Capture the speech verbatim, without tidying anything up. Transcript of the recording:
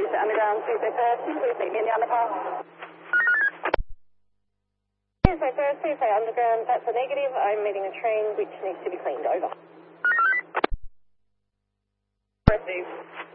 Tuesday Underground, Tuesday Thursday, please meet me in the underpass. Tuesday Thursday, Tuesday Underground, that's a negative. I'm meeting a train which needs to be cleaned over. Receive.